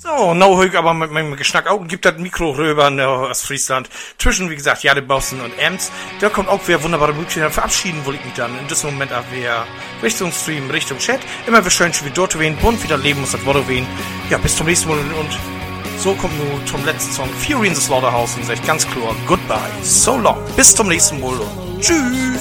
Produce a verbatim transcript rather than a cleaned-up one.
So, no hüg, aber mit meinem Geschnack auch gibt das Mikro rüber ne, aus Friesland. Zwischen, wie gesagt, Jade Bossen und Ems. Da kommt auch wieder wunderbare Möglichkeiten. Verabschieden wollte ich mich dann in diesem Moment auch wieder Richtung Stream, Richtung Chat. Immer wieder schön, wie dort wen, bunt wieder leben muss, das Wort wen. Ja, bis zum nächsten Mal und so kommt nur zum letzten Song Fury in the Slaughterhouse und sagt ganz klar Goodbye, so long. Bis zum nächsten Mal und tschüss.